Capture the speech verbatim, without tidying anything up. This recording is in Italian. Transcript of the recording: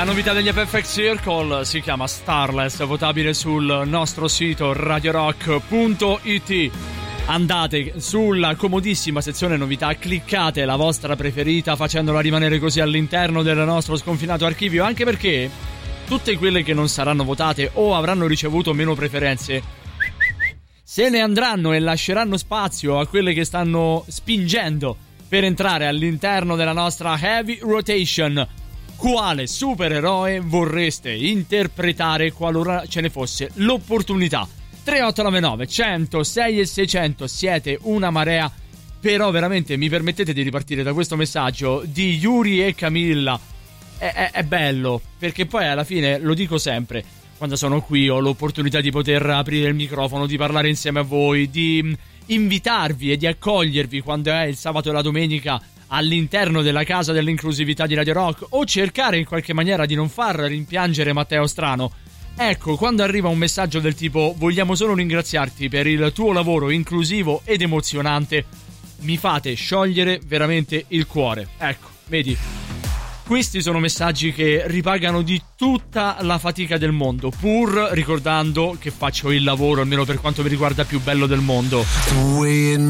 La novità degli Perfect Circle si chiama Starless, votabile sul nostro sito radio rock punto it. Andate sulla comodissima sezione novità, cliccate la vostra preferita facendola rimanere così all'interno del nostro sconfinato archivio, anche perché tutte quelle che non saranno votate o avranno ricevuto meno preferenze se ne andranno e lasceranno spazio a quelle che stanno spingendo per entrare all'interno della nostra Heavy Rotation. Quale supereroe vorreste interpretare qualora ce ne fosse l'opportunità? tre otto nove nove cento sei e seicento, siete una marea. Però veramente mi permettete di ripartire da questo messaggio di Yuri e Camilla. È, è, è bello, perché poi alla fine, lo dico sempre, quando sono qui ho l'opportunità di poter aprire il microfono, di parlare insieme a voi, di invitarvi e di accogliervi quando è il sabato e la domenica all'interno della casa dell'inclusività di Radio Rock, o cercare in qualche maniera di non far rimpiangere Matteo Strano. Ecco, quando arriva un messaggio del tipo vogliamo solo ringraziarti per il tuo lavoro inclusivo ed emozionante, mi fate sciogliere veramente il cuore. Ecco, vedi, questi sono messaggi che ripagano di tutta la fatica del mondo, pur ricordando che faccio il lavoro, almeno per quanto mi riguarda, più bello del mondo.